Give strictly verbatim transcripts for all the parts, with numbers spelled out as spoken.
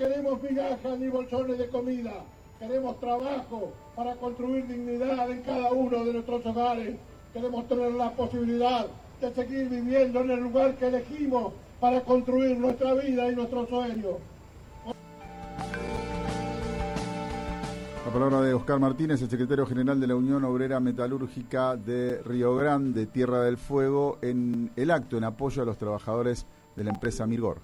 queremos migajas ni bolsones de comida. Queremos trabajo para construir dignidad en cada uno de nuestros hogares. Queremos tener la posibilidad de seguir viviendo en el lugar que elegimos para construir nuestra vida y nuestros sueños. La palabra de Oscar Martínez, el secretario general de la Unión Obrera Metalúrgica de Río Grande, Tierra del Fuego, en el acto en apoyo a los trabajadores de la empresa Mirgor.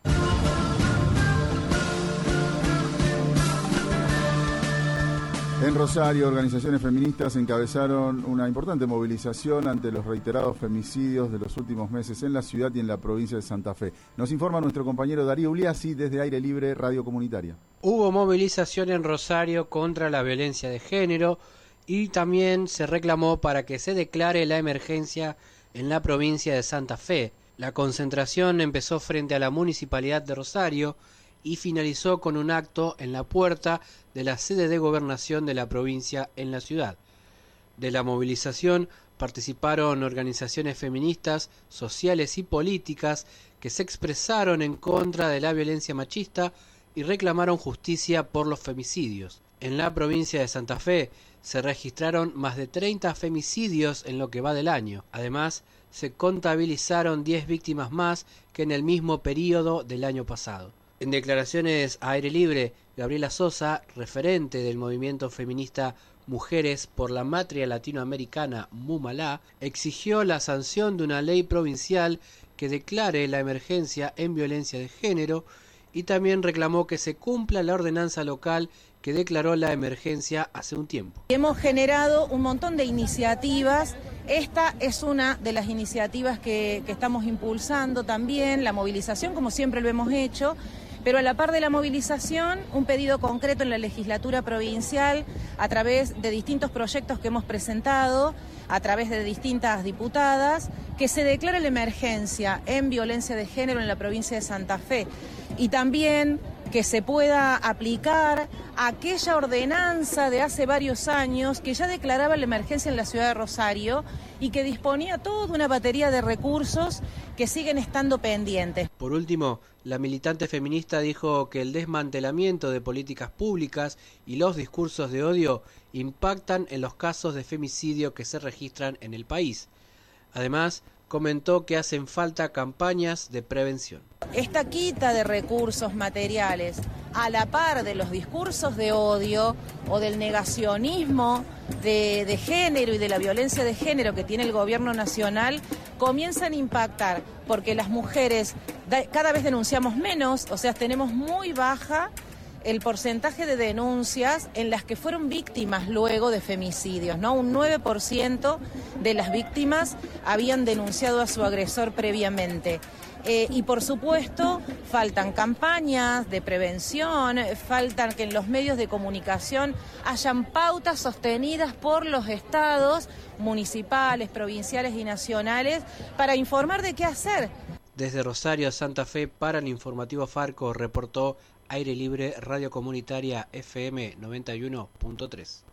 En Rosario, organizaciones feministas encabezaron una importante movilización ante los reiterados femicidios de los últimos meses en la ciudad y en la provincia de Santa Fe. Nos informa nuestro compañero Darío Uliassi desde Aire Libre Radio Comunitaria. Hubo movilización en Rosario contra la violencia de género y también se reclamó para que se declare la emergencia en la provincia de Santa Fe. La concentración empezó frente a la Municipalidad de Rosario y finalizó con un acto en la puerta de la sede de gobernación de la provincia en la ciudad. De la movilización participaron organizaciones feministas, sociales y políticas que se expresaron en contra de la violencia machista y reclamaron justicia por los femicidios. En la provincia de Santa Fe se registraron más de treinta femicidios en lo que va del año. Además, se contabilizaron diez víctimas más que en el mismo periodo del año pasado. En declaraciones a Aire Libre, Gabriela Sosa, referente del movimiento feminista Mujeres por la Matria Latinoamericana MUMALA, exigió la sanción de una ley provincial que declare la emergencia en violencia de género y también reclamó que se cumpla la ordenanza local que declaró la emergencia hace un tiempo. Hemos generado un montón de iniciativas. Esta es una de las iniciativas que, que estamos impulsando también, la movilización, como siempre lo hemos hecho. Pero a la par de la movilización, un pedido concreto en la legislatura provincial a través de distintos proyectos que hemos presentado, a través de distintas diputadas, que se declare la emergencia en violencia de género en la provincia de Santa Fe y también que se pueda aplicar aquella ordenanza de hace varios años que ya declaraba la emergencia en la ciudad de Rosario y que disponía toda una batería de recursos que siguen estando pendientes. Por último, la militante feminista dijo que el desmantelamiento de políticas públicas y los discursos de odio impactan en los casos de femicidio que se registran en el país. Además, comentó que hacen falta campañas de prevención. Esta quita de recursos materiales, a la par de los discursos de odio o del negacionismo de, de género y de la violencia de género que tiene el gobierno nacional, comienzan a impactar, porque las mujeres da, cada vez denunciamos menos, o sea, tenemos muy baja el porcentaje de denuncias en las que fueron víctimas luego de femicidios, ¿no? Un nueve por ciento de las víctimas habían denunciado a su agresor previamente. Eh, y por supuesto, faltan campañas de prevención, faltan que en los medios de comunicación hayan pautas sostenidas por los estados municipales, provinciales y nacionales para informar de qué hacer. Desde Rosario a Santa Fe, para el informativo Farco, reportó Aire Libre Radio Comunitaria F M noventa y uno punto tres.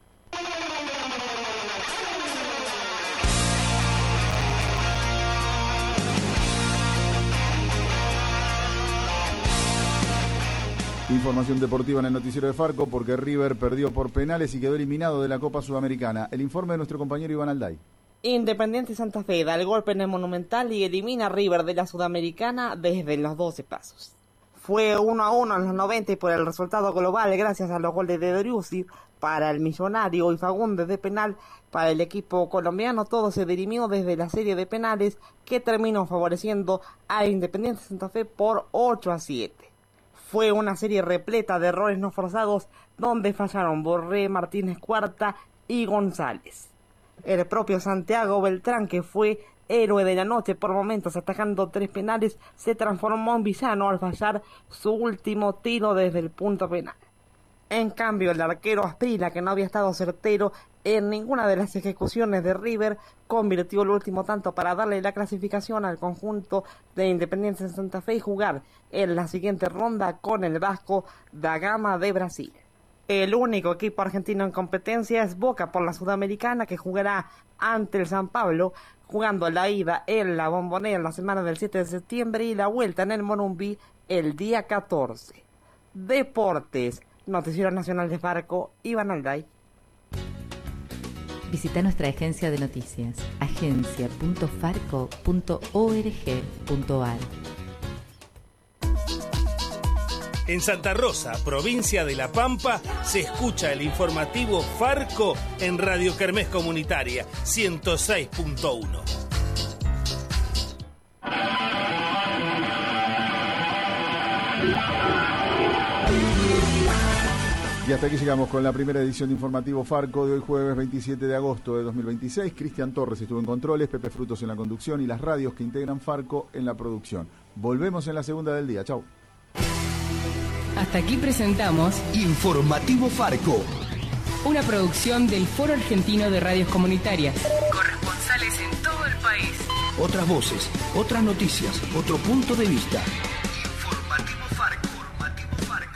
Información deportiva en el noticiero de Farco porque River perdió por penales y quedó eliminado de la Copa Sudamericana. El informe de nuestro compañero Iván Alday. Independiente Santa Fe da el golpe en el Monumental y elimina a River de la Sudamericana desde los doce pasos. Fue uno a uno en los noventa y por el resultado global gracias a los goles de Driussi para el Millonario y Fagundes de penal para el equipo colombiano. Todo se dirimió desde la serie de penales que terminó favoreciendo a Independiente Santa Fe por ocho a siete. Fue una serie repleta de errores no forzados donde fallaron Borré, Martínez Cuarta y González. El propio Santiago Beltrán, que fue héroe de la noche por momentos atajando tres penales, se transformó en villano al fallar su último tiro desde el punto penal. En cambio, el arquero Asprilla, que no había estado certero en ninguna de las ejecuciones de River, convirtió el último tanto para darle la clasificación al conjunto de Independiente de Santa Fe y jugar en la siguiente ronda con el Vasco da Gama de Brasil. El único equipo argentino en competencia es Boca por la Sudamericana, que jugará ante el San Pablo, jugando la ida en la Bombonera la semana del siete de septiembre y la vuelta en el Morumbi el día catorce. deportes. Noticiero Nacional de Farco, Iván Alday. Visita nuestra agencia de noticias, agencia punto farco punto org punto ar. En Santa Rosa, provincia de La Pampa, se escucha el informativo Farco en Radio Kermés Comunitaria ciento seis punto uno. Y hasta aquí llegamos con la primera edición de Informativo Farco de hoy jueves veintisiete de agosto de dos mil veintiséis. Cristian Torres estuvo en controles, Pepe Frutos en la conducción y las radios que integran Farco en la producción. Volvemos en la segunda del día. Chau. Hasta aquí presentamos Informativo Farco, una producción del Foro Argentino de Radios Comunitarias. Corresponsales en todo el país. Otras voces, otras noticias, otro punto de vista. Informativo Farco. Informativo Farco.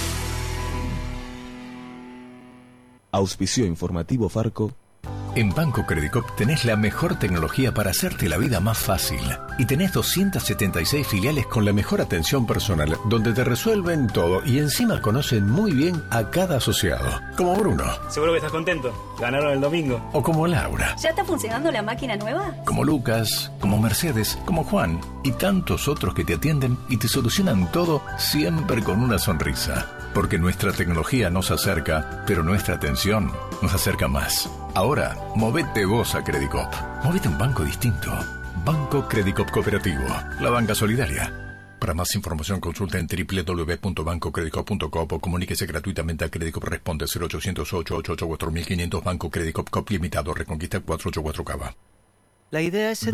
Auspició Informativo Farco. En Banco Credicop tenés la mejor tecnología para hacerte la vida más fácil. Y tenés doscientas setenta y seis filiales con la mejor atención personal, donde te resuelven todo y encima conocen muy bien a cada asociado. Como Bruno. Seguro que estás contento. Ganaron el domingo. O como Laura. ¿Ya está funcionando la máquina nueva? Como Lucas, como Mercedes, como Juan y tantos otros que te atienden y te solucionan todo siempre con una sonrisa. Porque nuestra tecnología nos acerca, pero nuestra atención nos acerca más. Ahora, movete vos a Credicop. Movete a un banco distinto. Banco Credicop Cooperativo. La banca solidaria. Para más información consulta en doble u doble u doble u punto banco credicop punto com o comuníquese gratuitamente a Credicop. Responde cero ochocientos ocho, ochocientos ochenta y cuatro mil quinientos. Banco Credicop Cop Limitado. Reconquista cuatrocientos ochenta y cuatro Cava. La idea es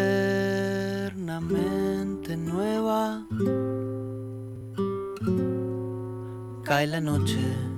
eternamente nueva. Cae la noche